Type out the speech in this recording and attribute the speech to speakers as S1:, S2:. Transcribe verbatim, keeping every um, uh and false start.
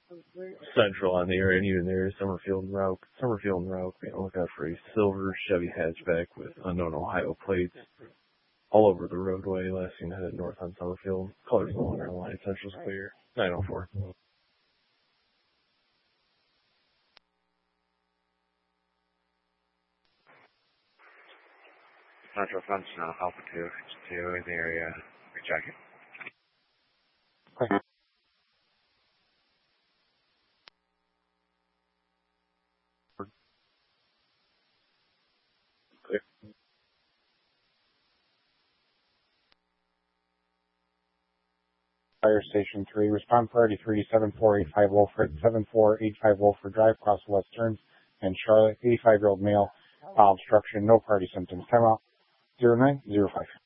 S1: central on the area, and even there, Summerfield and Route, Summerfield and Route, you know, look out for a silver Chevy hatchback with unknown Ohio plates all over the roadway, last seen headed north on Summerfield. Colors no longer line, central's clear. nine oh four. Central Function on Alpha two, two in the area. Recheck it.
S2: Okay.
S1: Clear.
S2: Fire Station three, respond priority three, seven four eight five Wolford, seven four eight five Wolford Drive, cross west turns, and Charlotte, eighty-five-year-old male, bowel obstruction, no party symptoms. Time out, zero nine zero five.